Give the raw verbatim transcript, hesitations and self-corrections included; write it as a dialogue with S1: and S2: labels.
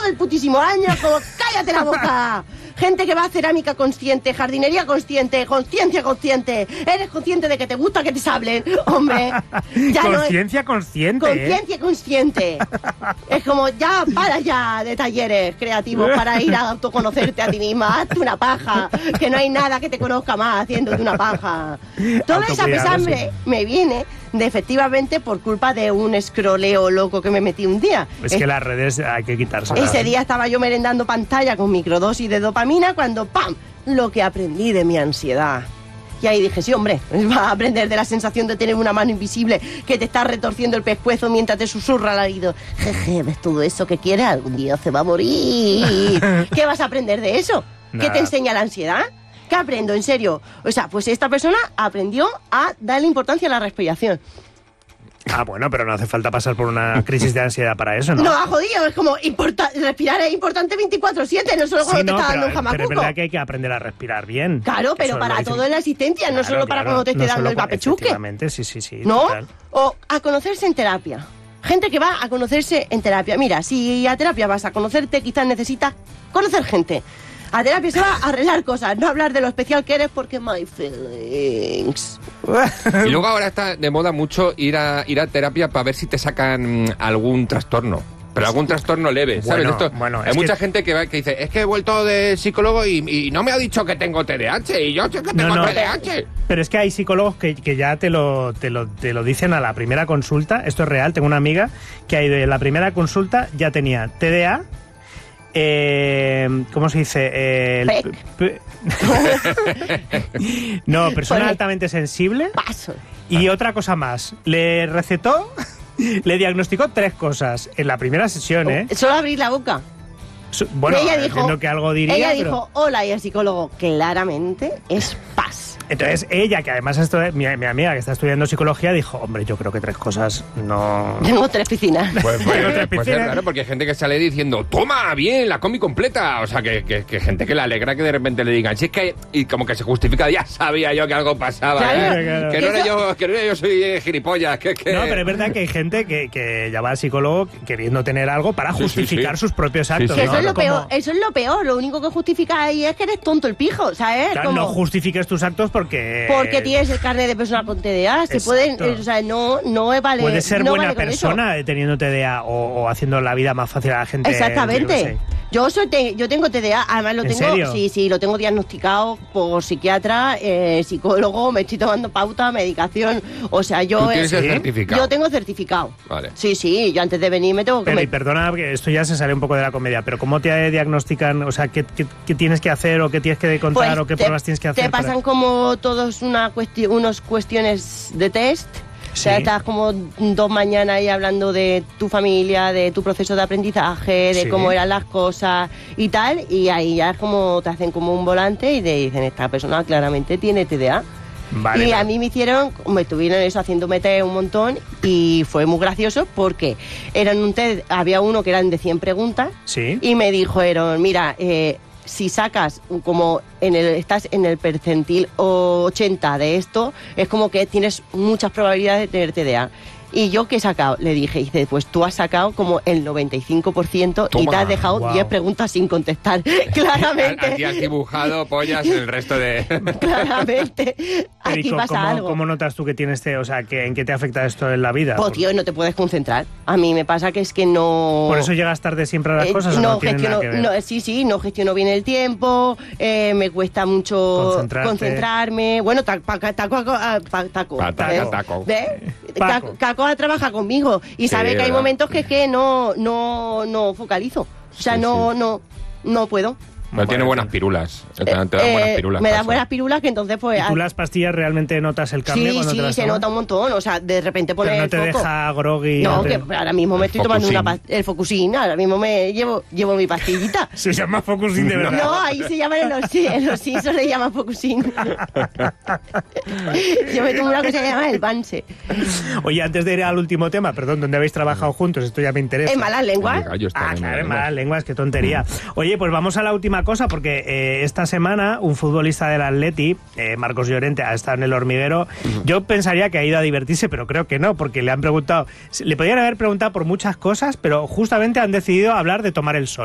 S1: el putísimo año, como cállate la boca. Gente que va a cerámica consciente, jardinería consciente, conciencia consciente. Eres consciente de que te gusta que te sablen, hombre.
S2: Conciencia no consciente.
S1: Conciencia ¿eh? consciente. Es como, ya, para ya de talleres creativos para ir a autoconocerte a ti misma. Hazte una paja, que no hay nada que te conozca más haciéndote una paja. Toda esa pesambre sí. me viene de efectivamente por culpa de un escroleo loco que me metí un día.
S2: Es que es, las redes hay que quitarse.
S1: Ese día estaba yo merendando pantalla con microdosis de dopamina cuando ¡pam! Lo que aprendí de mi ansiedad. Y ahí dije, sí, hombre, vas a aprender de la sensación de tener una mano invisible que te está retorciendo el pescuezo mientras te susurra al oído. Jeje, ¿ves todo eso que quieres? Algún día se va a morir. ¿Qué vas a aprender de eso? Nada. ¿Qué te enseña la ansiedad? ¿Qué aprendo? En serio. O sea, pues esta persona aprendió a darle importancia a la respiración.
S2: Ah, bueno, pero no hace falta pasar por una crisis de ansiedad para eso, ¿no?
S1: No, jodido, es como importa, respirar es importante veinticuatro siete, no solo cuando sí, no, te está dando un jamacuco.
S2: Pero es verdad que hay que aprender a respirar bien.
S1: Claro, pero eso para todo en la existencia, claro, no solo para claro, cuando te esté no dando el vapechuque.
S2: Efectivamente, sí, sí, sí.
S1: ¿No? Total. O a conocerse en terapia. Gente que va a conocerse en terapia. Mira, si a terapia vas a conocerte, quizás necesitas conocer gente. A terapia se va a arreglar cosas, no hablar de lo especial que eres porque my feelings.
S3: Y luego ahora está de moda mucho ir a ir a terapia para ver si te sacan algún trastorno. Pero algún trastorno leve, ¿sabes?
S2: Bueno,
S3: Esto,
S2: bueno,
S3: hay mucha que... gente que, va, que dice, es que he vuelto de psicólogo y, y no me ha dicho que tengo T D A H, y yo sé que tengo no, no, T D A H.
S2: Pero es que hay psicólogos que, que ya te lo, te, lo, te lo dicen a la primera consulta. Esto es real, tengo una amiga que ha ido en la primera consulta, ya tenía T D A, Eh, ¿cómo se dice? Eh, el p- p- no, persona Ponle. altamente sensible.
S1: Paso.
S2: Y otra cosa más. Le recetó, le diagnosticó tres cosas en la primera sesión, ¿eh?
S1: Solo abrir la boca.
S2: So, bueno,
S1: ella
S2: entiendo
S1: dijo,
S2: que algo diría,
S1: Ella
S2: pero...
S1: dijo, hola, y el psicólogo, claramente, es paz.
S2: Entonces ella, que además esto, mi, mi amiga que está estudiando psicología, dijo, hombre, yo creo que tres cosas no...
S1: Tengo tres piscinas.
S3: Pues, pues, Tengo tres piscinas. Pues es claro, porque hay gente que sale diciendo, toma, bien, la comí completa. O sea, que, que, que gente que le alegra que de repente le digan, si es que... Y como que se justifica, ya sabía yo que algo pasaba.
S1: Claro,
S3: ¿eh?
S1: claro.
S3: Que, no era yo, que no era yo soy eh, gilipollas. Que, que...
S2: No, pero es verdad que hay gente que, que ya va al psicólogo queriendo tener algo para
S3: sí,
S2: justificar
S3: sí, sí.
S2: sus propios actos.
S3: Sí,
S1: sí.
S3: sí.
S1: Eso,
S2: ¿no?
S1: es lo
S2: Como...
S1: peor, eso es lo peor. Lo único que justifica ahí es que eres tonto el pijo, ¿sabes?
S2: Claro,
S1: como...
S2: no justifiques tus actos porque...
S1: Porque tienes el carnet de persona con T D A. Se pueden, o sea, no, no vale.
S2: Puedes ser
S1: no
S2: buena
S1: vale
S2: persona teniendo T D A o, o haciendo la vida más fácil a la gente.
S1: Exactamente. Yo, yo soy te, yo tengo T D A, además lo
S2: ¿En
S1: tengo,
S2: serio?
S1: sí, sí, lo tengo diagnosticado por psiquiatra, eh, psicólogo, me estoy tomando pauta, medicación, o sea, yo
S3: ¿Tú tienes
S1: eh,
S3: el
S1: ¿sí?
S3: certificado?
S1: Yo tengo certificado.
S3: Vale.
S1: Sí, sí, yo antes de venir me tengo que
S2: Pero, y
S1: me...
S2: perdona, que esto ya se sale un poco de la comedia, pero ¿cómo te diagnostican? O sea, ¿qué, qué, qué tienes que hacer o qué tienes que contar
S1: Pues
S2: o qué
S1: te,
S2: pruebas tienes que hacer?
S1: Te pasan
S2: para...
S1: como todos una cuesti- unos cuestiones de test.
S2: Sí.
S1: O sea, estás como dos mañanas ahí hablando de tu familia, de tu proceso de aprendizaje, de
S2: Sí.
S1: cómo eran las cosas y tal, y ahí ya es como te hacen como un volante y te dicen, esta persona claramente tiene T D A.
S2: Vale,
S1: y
S2: vale.
S1: a mí me hicieron, me estuvieron eso haciéndome test un montón y fue muy gracioso porque eran un test, había uno que eran de cien preguntas
S2: Sí.
S1: y me dijeron, mira, eh, si sacas como en el estás en el percentil ochenta de esto, es como que tienes muchas probabilidades de tener T D A. Y yo, ¿qué he sacado? Le dije, dice, pues tú has sacado como el noventa y cinco por ciento y te has dejado
S2: wow.
S1: diez preguntas sin contestar. Claramente.
S3: Aquí has dibujado pollas en el resto de...
S1: Claramente.
S2: Pero,
S1: Aquí
S2: ¿y
S1: pasa
S2: cómo,
S1: algo.
S2: ¿Cómo notas tú que tienes este, o sea, que en qué te afecta esto en la vida?
S1: Pues tío, no te puedes concentrar. A mí me pasa que es que no...
S2: ¿Por eso llegas tarde siempre a las
S1: Eh,
S2: cosas o
S1: no,
S2: no tiene
S1: gestiono,
S2: nada que ver?
S1: no, sí, sí, no gestiono bien el tiempo, eh, me cuesta mucho
S2: Concentrarte.
S1: concentrarme. Bueno, taco, taco, taco, taco,
S3: Pa- taco,
S1: ¿ves?
S3: taco.
S1: ¿Ves?
S2: Paco.
S1: Taco, Taco trabaja conmigo y
S3: Sí,
S1: sabe que hay
S3: ¿verdad?
S1: momentos que es que no, no, no focalizo. O sea,
S3: Sí,
S1: no,
S3: sí.
S1: no, no puedo.
S3: No tiene
S2: Bueno,
S3: buenas pirulas. Te
S1: Eh,
S3: dan, te dan buenas
S1: eh,
S3: pirulas.
S1: me
S3: para
S1: dan
S3: eso.
S1: buenas pirulas que entonces pues...
S2: ¿Y tú las pastillas realmente notas el cambio
S1: Sí,
S2: cuando te
S1: sí,
S2: las
S1: se
S2: tomas?
S1: nota un montón. O sea, de repente pones
S2: Pero no
S1: el
S2: te
S1: foco.
S2: deja groggy.
S1: No,
S2: no te-
S1: que ahora mismo me estoy tomando
S3: Focusín.
S1: una pas- el Focusín, ahora mismo me llevo, llevo mi pastillita.
S2: Se llama Focusing de verdad.
S1: No, ahí se llama el Osin, el Osin se le llama Focusín. Yo me tomo una cosa que se llama el Banse.
S2: Oye, antes de ir al último tema, perdón, ¿dónde habéis trabajado juntos? Esto ya me interesa.
S1: ¿En malas lenguas?
S3: El gallo está
S2: Ah,
S3: en
S2: claro,
S3: la
S2: en
S3: lengua.
S2: malas lenguas, qué tontería. Oye, pues vamos a la última cosa, porque eh, esta semana un futbolista del Atleti, eh, Marcos Llorente, ha estado en el Hormiguero. Yo pensaría que ha ido a divertirse, pero creo que no, porque le han preguntado, le podrían haber preguntado por muchas cosas, pero justamente han decidido hablar de tomar el sol.